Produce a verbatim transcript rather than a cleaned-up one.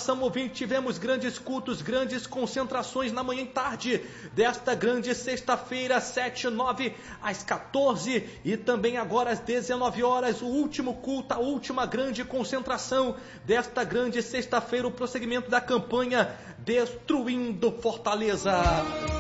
programação, ouvinte, tivemos grandes cultos, grandes concentrações na manhã e tarde desta grande sexta-feira, sete, nove, às quatorze e também agora às dezenove horas, o último culto, a última grande concentração desta grande sexta-feira, o prosseguimento da campanha Destruindo Fortaleza.